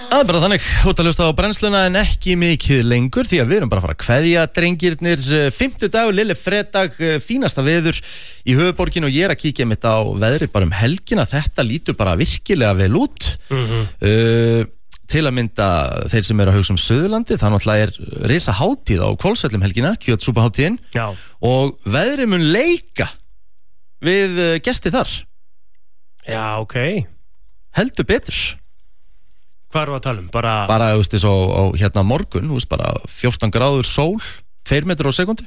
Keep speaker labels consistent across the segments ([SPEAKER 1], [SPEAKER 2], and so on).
[SPEAKER 1] Það bara þannig, út að hlusta á brennsluna en ekki mikið lengur því að við erum bara að fara að kveðja drengirnir. 5. dagur, lille fredag, fínasta veður í höfuborginu og ég að kíkja mitt á veðrið bara helgina. Þetta lítur bara virkilega vel út. Til að mynda þeir sem eru að hugsa Suðurlandi, það náttúrulega risa hátíð á Hvolsvöllum helgina, kjötsúpuhátíðin. Já. Og veðrið mun leika við gesti þar.
[SPEAKER 2] Já, ok.
[SPEAKER 1] Heldur betur.
[SPEAKER 2] Hvað erum við að tala um?
[SPEAKER 1] Bara þú veist, á hérna morgun, þú veist, bara 14 gráður sól, 2 metrar á sekundu.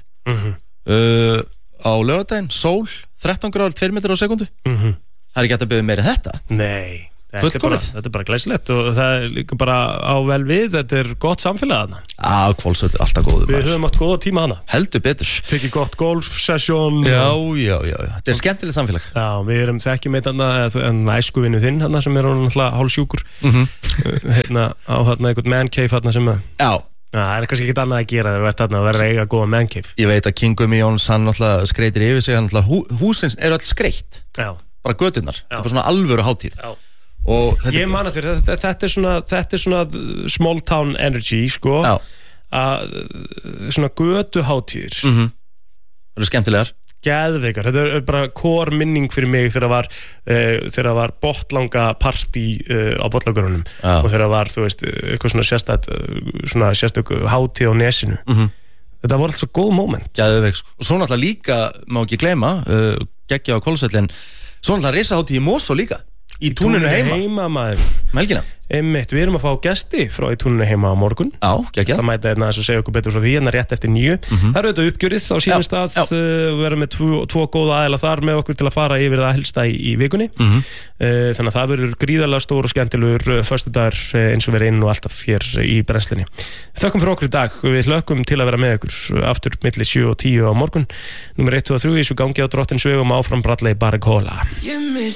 [SPEAKER 1] Á laugardaginn, sól, 13 gráður, 2 metrar á sekundu. Það ekki hægt að byggja meira þetta.
[SPEAKER 2] Nei,
[SPEAKER 1] fullkomið.
[SPEAKER 2] Þetta bara glæsilegt og það líka bara á vel við, þetta gott samfélag þarna.
[SPEAKER 1] Hvolsvöll alltaf góður.
[SPEAKER 2] Við höfum átt góða tíma þarna.
[SPEAKER 1] Heldur betur.
[SPEAKER 2] Tekið gott golfsesjón.
[SPEAKER 1] Já. Þetta skemmtileg samfélag.
[SPEAKER 2] Já, við þekkjum eitt en æskuvinu þinn þarna sem náttúrulega hálfsjúkur. Hérna á einhvern man cave þarna sem
[SPEAKER 1] Já.
[SPEAKER 2] Það kannski ekkert annað að gera þegar þarna að vera eiga góða man cave.
[SPEAKER 1] Ég veit að King Gumi Jóns, hann náttúrulega skreitir yfir sig, hann náttúrulega húsins eru öll skreitt. Já. Bara göturnar. Þetta er bara svona alvöru hátíð. Já.
[SPEAKER 2] Ég man að þér, þetta er svona small town energy, sko. Já. Svona götuhátíðir.
[SPEAKER 1] Það eru skemmtilegar.
[SPEAKER 2] Geðveikar, þetta er bara core minning fyrir mig þegar það var botlanga partí á botlangurunum og þegar það var, þú veist, eitthvað svona sérstök hátíð á nesinu. Þetta var alltaf svo góð moment.
[SPEAKER 1] Geðveik, sko. Og svo náttúrulega líka, má ekki gleyma, geggja á Hvolsvöllin, svo náttúrulega risahátíð í Mosó líka. Í túninu heima
[SPEAKER 2] maður.
[SPEAKER 1] Helgina.
[SPEAKER 2] Einmitt, við erum að fá gesti frá í túninu heima á morgun.
[SPEAKER 1] Já, geggjað.
[SPEAKER 2] Það mæta þess að segja okkur betur frá því rétt eftir 9. Það eru auðvitað uppgjörið á sínum stað. Við erum með tvo góða aðila þar með okkur til að fara yfir það helsta í vikunni. Þannig að það verður gríðarlega stór og skemmtilegur föstudagur eins og verið inn og alltaf hér í brennslunni. Þökkum fyrir okkur í dag. Við hlökkum til að vera með ykkur aftur milli 7 og 10 á morgun. Númer 1 og 3 í svo gangi á Drottinsvegum áfram Bradley Baraghola.